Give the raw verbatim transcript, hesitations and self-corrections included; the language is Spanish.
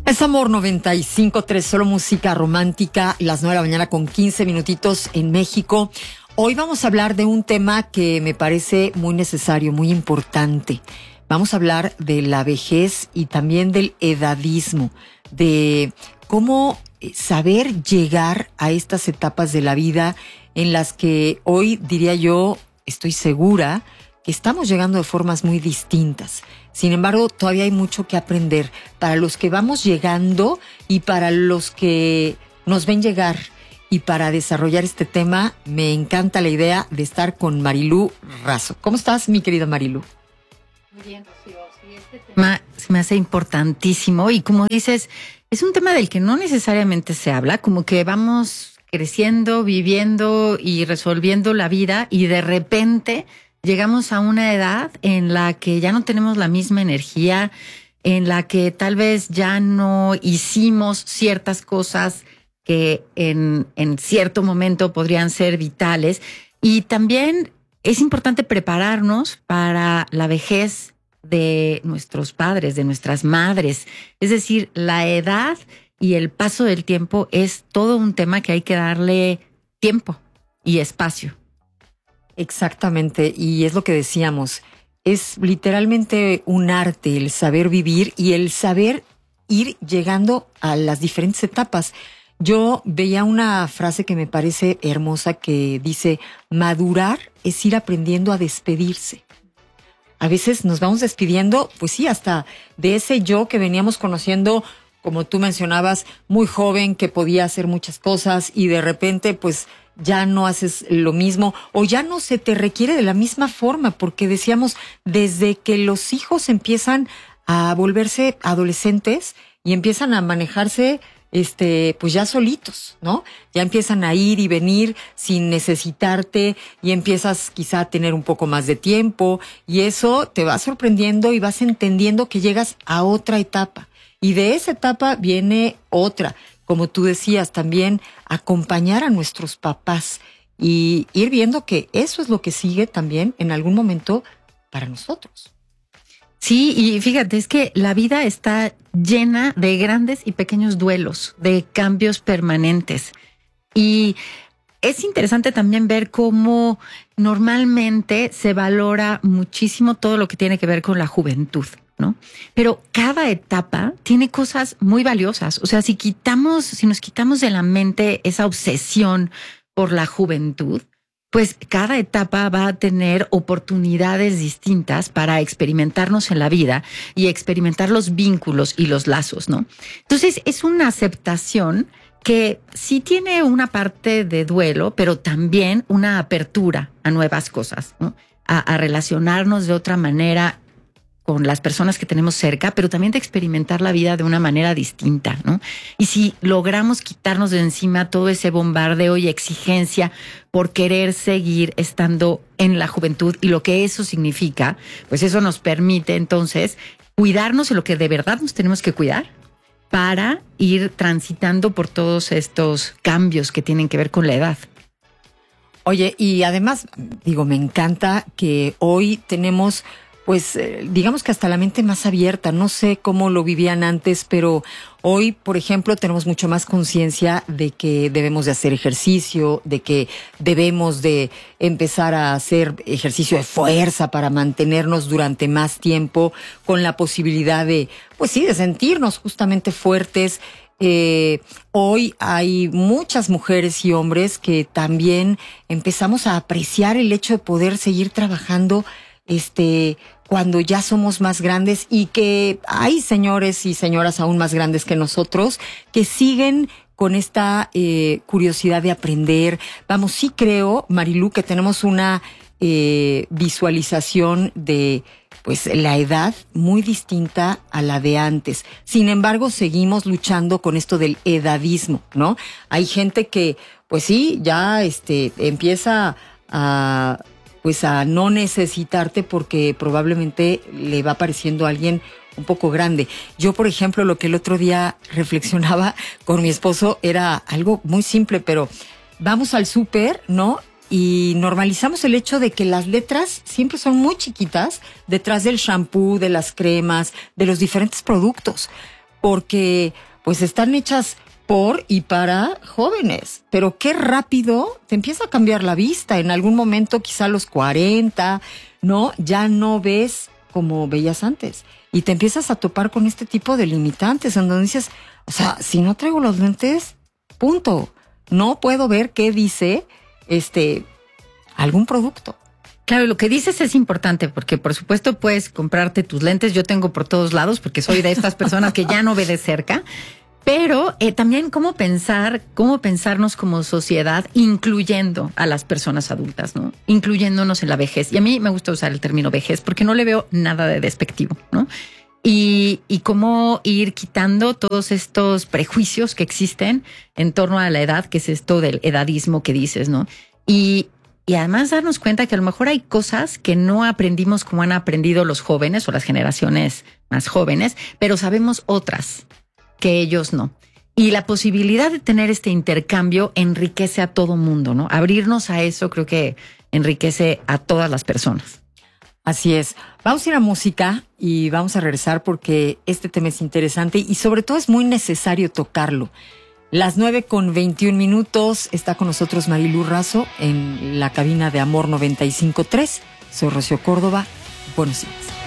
Es Amor noventa y cinco punto tres, solo música romántica, las nueve de la mañana con quince minutitos en México. Hoy vamos a hablar de un tema que me parece muy necesario, muy importante. Vamos a hablar de la vejez y también del edadismo, de cómo saber llegar a estas etapas de la vida en las que hoy, diría yo, estoy segura que estamos llegando de formas muy distintas. Sin embargo, todavía hay mucho que aprender para los que vamos llegando y para los que nos ven llegar. Y para desarrollar este tema, me encanta la idea de estar con Marilú Razo. ¿Cómo estás, mi querida Marilú? Muy bien, Rocío. Sí, este tema se me hace importantísimo y, como dices, es un tema del que no necesariamente se habla, como que vamos creciendo, viviendo y resolviendo la vida y de repente llegamos a una edad en la que ya no tenemos la misma energía, en la que tal vez ya no hicimos ciertas cosas que en, en cierto momento podrían ser vitales. Y también es importante prepararnos para la vejez de nuestros padres, de nuestras madres. Es decir, la edad y el paso del tiempo es todo un tema que hay que darle tiempo y espacio. Exactamente, y es lo que decíamos, es literalmente un arte el saber vivir y el saber ir llegando a las diferentes etapas. Yo veía una frase que me parece hermosa que dice, madurar es ir aprendiendo a despedirse. A veces nos vamos despidiendo, pues sí, hasta de ese yo que veníamos conociendo, como tú mencionabas, muy joven, que podía hacer muchas cosas y de repente, pues, ya no haces lo mismo o ya no se te requiere de la misma forma, porque decíamos, desde que los hijos empiezan a volverse adolescentes y empiezan a manejarse, este, pues ya solitos, ¿no? Ya empiezan a ir y venir sin necesitarte y empiezas quizá a tener un poco más de tiempo y eso te va sorprendiendo y vas entendiendo que llegas a otra etapa y de esa etapa viene otra. Como tú decías, también acompañar a nuestros papás y ir viendo que eso es lo que sigue también en algún momento para nosotros. Sí, y fíjate, es que la vida está llena de grandes y pequeños duelos, de cambios permanentes. Y es interesante también ver cómo normalmente se valora muchísimo todo lo que tiene que ver con la juventud, ¿no? Pero cada etapa tiene cosas muy valiosas. O sea, si quitamos, si nos quitamos de la mente esa obsesión por la juventud, pues cada etapa va a tener oportunidades distintas para experimentarnos en la vida y experimentar los vínculos y los lazos, ¿no? Entonces, es una aceptación que sí tiene una parte de duelo, pero también una apertura a nuevas cosas, ¿no? A, a relacionarnos de otra manera con las personas que tenemos cerca, pero también de experimentar la vida de una manera distinta, ¿no? Y si logramos quitarnos de encima todo ese bombardeo y exigencia por querer seguir estando en la juventud y lo que eso significa, pues eso nos permite entonces cuidarnos de lo que de verdad nos tenemos que cuidar para ir transitando por todos estos cambios que tienen que ver con la edad. Oye, y además, digo, me encanta que hoy tenemos pues eh, digamos que hasta la mente más abierta. No sé cómo lo vivían antes, pero hoy, por ejemplo, tenemos mucho más conciencia de que debemos de hacer ejercicio, de que debemos de empezar a hacer ejercicio de fuerza para mantenernos durante más tiempo, con la posibilidad de, pues sí, de sentirnos justamente fuertes. Eh, hoy hay muchas mujeres y hombres que también empezamos a apreciar el hecho de poder seguir trabajando este cuando ya somos más grandes y que hay señores y señoras aún más grandes que nosotros que siguen con esta eh, curiosidad de aprender. Vamos, sí creo, Marilú, que tenemos una eh, visualización de pues la edad muy distinta a la de antes. Sin embargo, seguimos luchando con esto del edadismo, ¿no? Hay gente que, pues sí, ya este empieza a pues a no necesitarte porque probablemente le va pareciendo a alguien un poco grande. Yo, por ejemplo, lo que el otro día reflexionaba con mi esposo era algo muy simple, pero vamos al súper, ¿no? Y normalizamos el hecho de que las letras siempre son muy chiquitas detrás del shampoo, de las cremas, de los diferentes productos. porque pues están hechas por y para jóvenes. Pero qué rápido te empieza a cambiar la vista. En algún momento, quizá a los cuarenta, ¿no? Ya no ves como veías antes. Y te empiezas a topar con este tipo de limitantes, en donde dices, o sea, si no traigo los lentes, punto. No puedo ver qué dice este algún producto. Claro, lo que dices es importante porque, por supuesto, puedes comprarte tus lentes. Yo tengo por todos lados porque soy de estas personas que ya no ve de cerca. Pero eh, también cómo pensar, cómo pensarnos como sociedad, incluyendo a las personas adultas, ¿no? Incluyéndonos en la vejez. Y a mí me gusta usar el término vejez porque no le veo nada de despectivo, ¿no? Y, y cómo ir quitando todos estos prejuicios que existen en torno a la edad, que es esto del edadismo que dices, ¿no? Y, y además darnos cuenta que a lo mejor hay cosas que no aprendimos como han aprendido los jóvenes o las generaciones más jóvenes, pero sabemos otras que ellos no. Y la posibilidad de tener este intercambio enriquece a todo mundo, ¿no? Abrirnos a eso creo que enriquece a todas las personas. Así es. Vamos a ir a música y vamos a regresar porque este tema es interesante y sobre todo es muy necesario tocarlo. Las nueve con veintiún minutos está con nosotros Marilu Razo en la cabina de Amor noventa y cinco punto tres. Soy Rocío Córdoba. Buenos días.